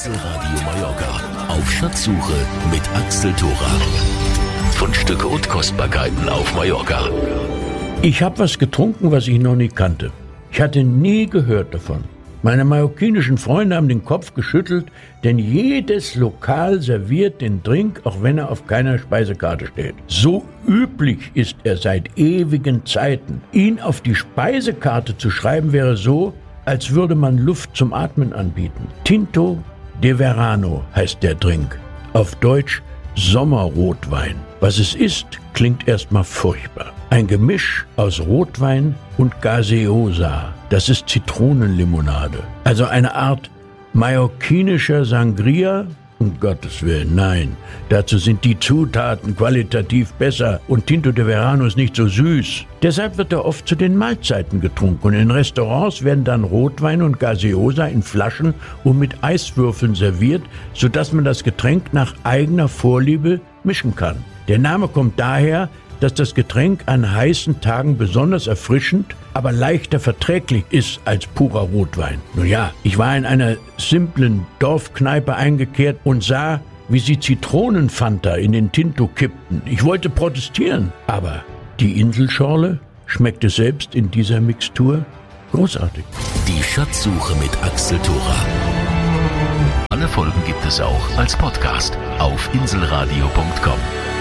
Inselradio Mallorca. Auf Schatzsuche mit Axel Thora. Fundstücke und Kostbarkeiten auf Mallorca. Ich habe was getrunken, was ich noch nie kannte. Ich hatte nie gehört davon. Meine mallorquinischen Freunde haben den Kopf geschüttelt, denn jedes Lokal serviert den Drink, auch wenn er auf keiner Speisekarte steht. So üblich ist er seit ewigen Zeiten. Ihn auf die Speisekarte zu schreiben wäre so, als würde man Luft zum Atmen anbieten. Tinto de Verano heißt der Drink. Auf Deutsch Sommerrotwein. Was es ist, klingt erstmal furchtbar. Ein Gemisch aus Rotwein und Gaseosa. Das ist Zitronenlimonade. Also eine Art mallorquinischer Sangria. Um Gottes Willen, nein. Dazu sind die Zutaten qualitativ besser und Tinto de Verano ist nicht so süß. Deshalb wird er oft zu den Mahlzeiten getrunken und in Restaurants werden dann Rotwein und Gaseosa in Flaschen und mit Eiswürfeln serviert, sodass man das Getränk nach eigener Vorliebe mischen kann. Der Name kommt daher, dass das Getränk an heißen Tagen besonders erfrischend, aber leichter verträglich ist als purer Rotwein. Nun ja, ich war in einer simplen Dorfkneipe eingekehrt und sah, wie sie Zitronenfanta in den Tinto kippten. Ich wollte protestieren, aber die Inselschorle schmeckte selbst in dieser Mixtur großartig. Die Schatzsuche mit Axel Thora. Alle Folgen gibt es auch als Podcast auf inselradio.com.